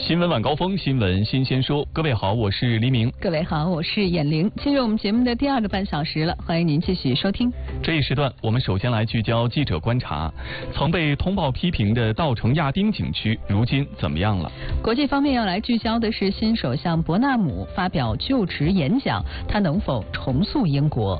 新闻晚高峰，新闻新鲜说。各位好，我是黎明。 各位好，我是闫玲。进入我们节目的第2个半小时了，欢迎您继续收听。 这一时段，我们首先来聚焦记者观察。曾被通报批评的稻城亚丁景区，如今怎么样了？ 国际方面要来聚焦的是新首相伯纳姆发表就职演讲，他能否重塑英国？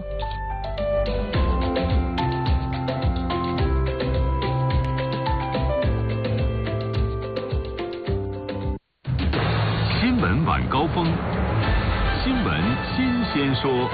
新闻晚高峰，新闻新鲜说。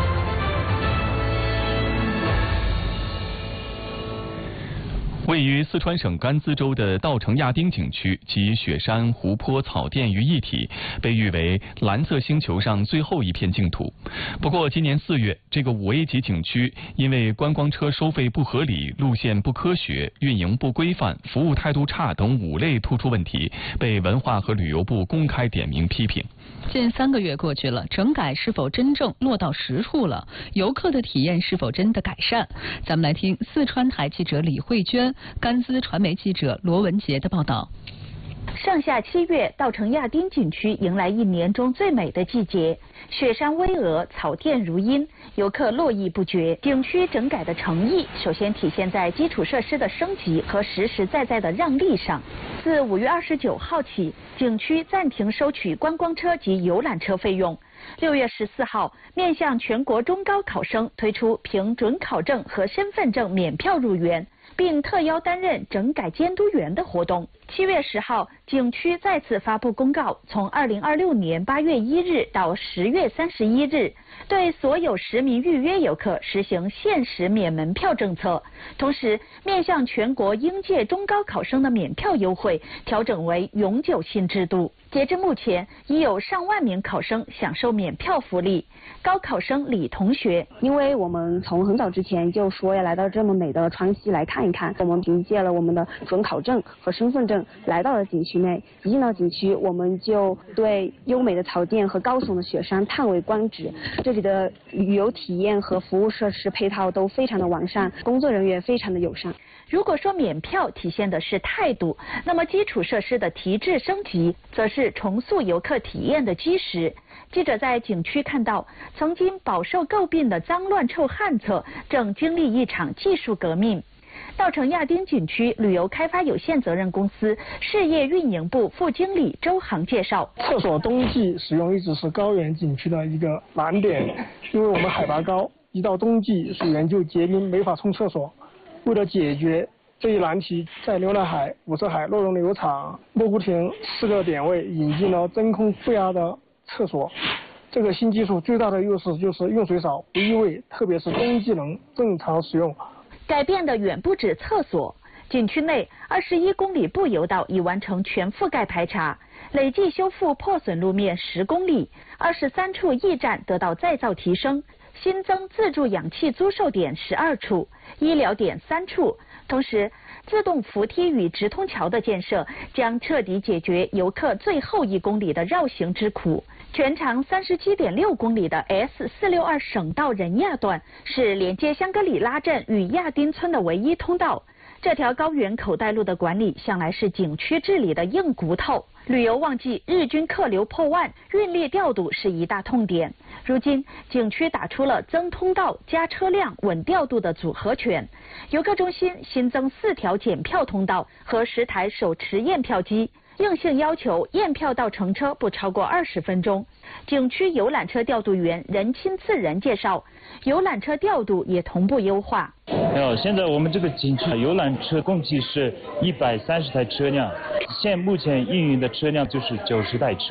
位于四川省甘孜州的稻城亚丁景区集雪山、湖泊、草甸于一体，被誉为蓝色星球上最后一片净土。不过，今年4月，这个5A 级景区因为观光车收费不合理、路线不科学、运营不规范、服务态度差等5类突出问题，被文化和旅游部公开点名批评。 近3个月过去了，整改是否真正落到实处了？游客的体验是否真的改善？咱们来听四川台记者李慧娟、甘孜传媒记者罗文杰的报道。 上下7月，稻城亚丁景区迎来1年中最美的季节，雪山巍峨，草甸如茵，游客络绎不绝。景区整改的诚意，首先体现在基础设施的升级和实实在在的让利上。自5月29号起，景区暂停收取观光车及游览车费用。6月14号，面向全国中高考生推出凭准考证和身份证免票入园，并特邀担任整改监督员的活动。7月10号，景区再次发布公告，从2026年8月1日到10月31日，对所有实名预约游客实行限时免门票政策。同时，面向全国应届中高考生的免票优惠调整为永久性制度。截至目前，已有上万名考生享受免票福利。高考生李同学， 因为我们从很早之前就说要来到这么美的川西来看一看，我们凭借了我们的准考证和身份证来到了景区内。一进到景区，我们就对优美的草甸和高耸的雪山叹为观止。这里的旅游体验和服务设施配套都非常的完善，工作人员非常的友善。 如果说免票体现的是态度，那么基础设施的提质升级则是重塑游客体验的基石。记者在景区看到，曾经饱受诟病的脏乱臭旱厕正经历一场技术革命。稻城亚丁景区旅游开发有限责任公司事业运营部副经理周航介绍， 厕所冬季使用一直是高原景区的一个难点，因为我们海拔高，一到冬季水源就结冰，没法冲厕所。为了解决这一难题，在牛栏海、五色海、洛绒流场、蘑菇亭4个点位引进了真空负压的厕所。这个新技术最大的优势就是用水少不异味，特别是冬季能正常使用。 改变的远不止厕所，景区内21公里步游道已完成全覆盖排查，累计修复破损路面10公里，23处驿站得到再造提升，新增自助氧气租售点12处，医疗点3处。同时，自动扶梯与直通桥的建设将彻底解决游客最后1公里的绕行之苦。全长37.6公里的 S462省道仁亚段是连接香格里拉镇与亚丁村的唯一通道。这条高原口袋路的管理向来是景区治理的硬骨头。旅游旺季，日均客流破万，运力调度是一大痛点。如今，景区打出了增通道、加车辆、稳调度的组合拳。游客中心新增4条检票通道和10台手持验票机。硬性要求验票到乘车不超过20分钟。景区游览车调度员任钦次仁介绍，游览车调度也同步优化。 现在我们这个景区游览车共计是130台车辆，目前运营的车辆就是90台车。